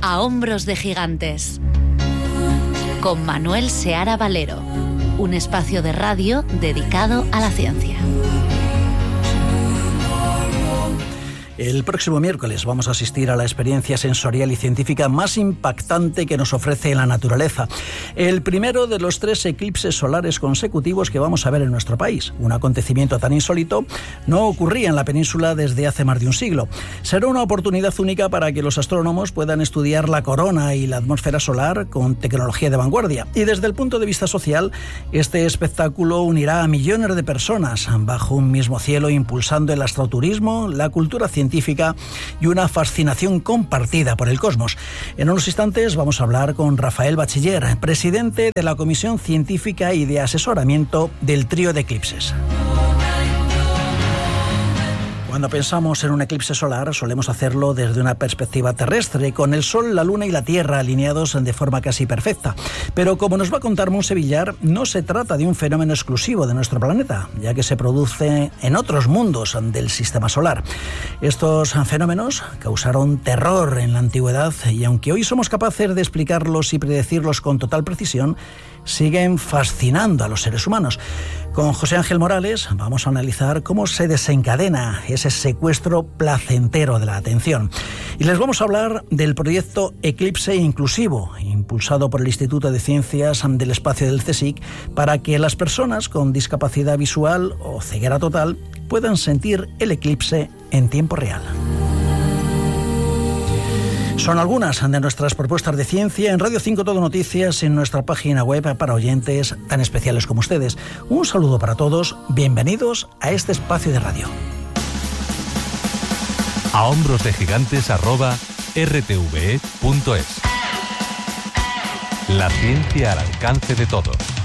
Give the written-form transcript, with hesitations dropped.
A hombros de gigantes, con Manuel Seara Valero, un espacio de radio dedicado a la ciencia. El próximo miércoles vamos a asistir a la experiencia sensorial y científica más impactante que nos ofrece la naturaleza. El primero de los 3 eclipses solares consecutivos que vamos a ver en nuestro país. Un acontecimiento tan insólito no ocurría en la península desde hace más de un siglo. Será una oportunidad única para que los astrónomos puedan estudiar la corona y la atmósfera solar con tecnología de vanguardia. Y desde el punto de vista social, este espectáculo unirá a millones de personas bajo un mismo cielo, impulsando el astroturismo, la cultura científica y una fascinación compartida por el cosmos. En unos instantes vamos a hablar con Rafael Bachiller, presidente de la Comisión Científica y de Asesoramiento del Trío de Eclipses. Cuando pensamos en un eclipse solar, solemos hacerlo desde una perspectiva terrestre, con el Sol, la Luna y la Tierra alineados de forma casi perfecta. Pero como nos va a contar Montse Villar, no se trata de un fenómeno exclusivo de nuestro planeta, ya que se produce en otros mundos del sistema solar. Estos fenómenos causaron terror en la antigüedad y aunque hoy somos capaces de explicarlos y predecirlos con total precisión, siguen fascinando a los seres humanos. Con José Ángel Morales vamos a analizar cómo se desencadena ese secuestro placentero de la atención. Y les vamos a hablar del proyecto Eclipse Inclusivo, impulsado por el Instituto de Ciencias del Espacio del CSIC, para que las personas con discapacidad visual o ceguera total puedan sentir el eclipse en tiempo real. Son algunas de nuestras propuestas de ciencia en Radio 5 Todo Noticias, en nuestra página web para oyentes tan especiales como ustedes. Un saludo para todos, bienvenidos a este espacio de radio. A hombros de gigantes @rtve.es. La ciencia al alcance de todos.